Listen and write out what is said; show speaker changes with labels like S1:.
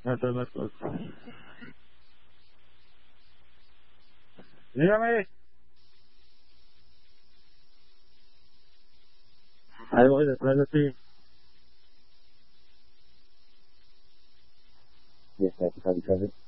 S1: Esa es la cosa. Dígame. Ahí voy detrás de ti. Ya está,